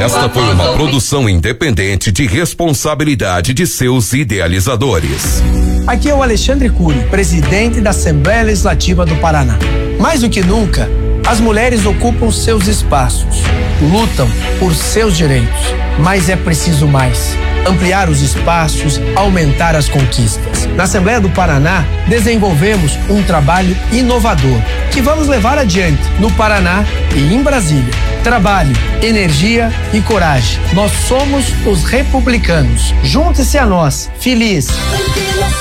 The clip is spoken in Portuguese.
Esta foi uma produção independente de responsabilidade de seus idealizadores. Aqui é o Alexandre Cury, presidente da Assembleia Legislativa do Paraná. Mais do que nunca, as mulheres ocupam seus espaços, lutam por seus direitos, mas é preciso mais. Ampliar os espaços, aumentar as conquistas. Na Assembleia do Paraná, desenvolvemos um trabalho inovador que vamos levar adiante no Paraná e em Brasília. Trabalho, energia e coragem. Nós somos os republicanos. Junte-se a nós. Feliz.